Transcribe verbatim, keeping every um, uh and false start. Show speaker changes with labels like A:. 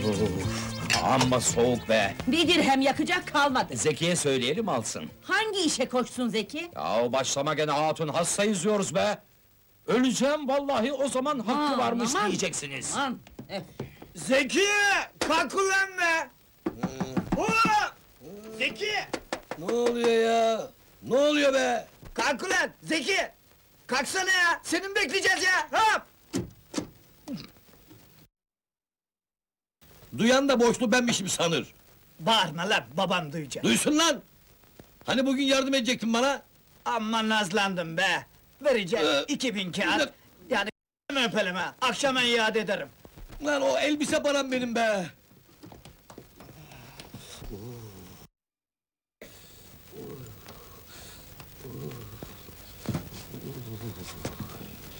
A: Amma soğuk be!
B: Bir dirhem yakacak kalmadı.
A: Zeki'ye söyleyelim alsın.
B: Hangi işe koşsun Zeki?
A: Ya başlama gene hatun, hasta izliyoruz be! Öleceğim vallahi, o zaman hakkı
B: Aman,
A: varmış
B: aman.
A: diyeceksiniz.
B: Aman! eh,
C: Zeki! Kalk ulan be! Ulan! Zeki!
D: Ne oluyor ya? Ne oluyor be?
C: Kalk ulan! Zeki! Kalksana ya! Senin bekleyeceğiz ya! Hop!
D: Duyan da boşlu benmişim sanır.
C: Bağırma lan, baban duyacak.
D: Duysun lan! Hani bugün yardım edecektin bana?
C: Amma nazlandım be! Vereceğim
D: Ee,
C: iki bin kağıt,
D: ne-
C: yani öpelim ha! Akşama iade ederim.
D: Lan o elbise param benim be!